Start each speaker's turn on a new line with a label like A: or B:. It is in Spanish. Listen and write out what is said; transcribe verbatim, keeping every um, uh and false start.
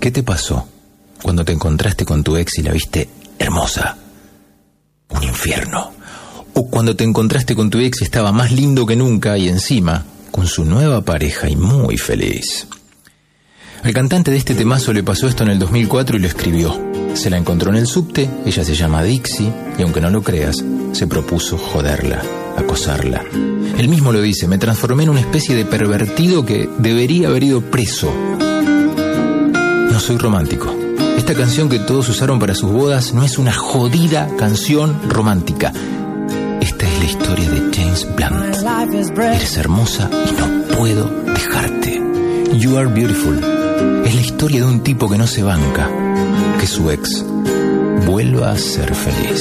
A: ¿Qué te pasó cuando te encontraste con tu ex y la viste hermosa? Un infierno. O cuando te encontraste con tu ex y estaba más lindo que nunca y encima con su nueva pareja y muy feliz. Al cantante de este temazo le pasó esto en el dos mil cuatro y lo escribió. Se la encontró en el subte, ella se llama Dixie y aunque no lo creas, se propuso joderla, acosarla. Él mismo lo dice, me transformé en una especie de pervertido que debería haber ido preso. No soy romántico. Esta canción que todos usaron para sus bodas no es una jodida canción romántica. Esta es la historia de James Blunt. Eres hermosa y no puedo dejarte. You are beautiful. Es la historia de un tipo que no se banca que su ex vuelva a ser feliz.